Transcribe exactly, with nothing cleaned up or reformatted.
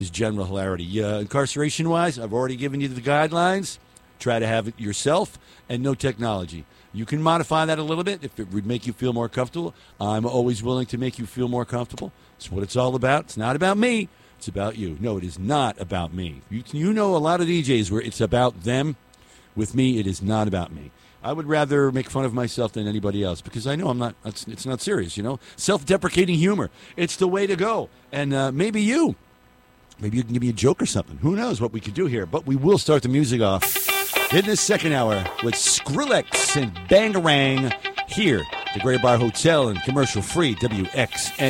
is general hilarity. Uh, incarceration-wise, I've already given you the guidelines. Try to have it yourself and no technology. You can modify that a little bit if it would make you feel more comfortable. I'm always willing to make you feel more comfortable. It's what it's all about. It's not about me. It's about you. No, it is not about me. You, you know a lot of D Js where it's about them. With me, it is not about me. I would rather make fun of myself than anybody else because I know I'm not. It's, it's not serious, you know. Self-deprecating humor. It's the way to go. And uh, maybe you, maybe you can give me a joke or something. Who knows what we could do here? But we will start the music off in this second hour with Skrillex and Bangarang here, the Gray Bar Hotel and commercial-free W X N.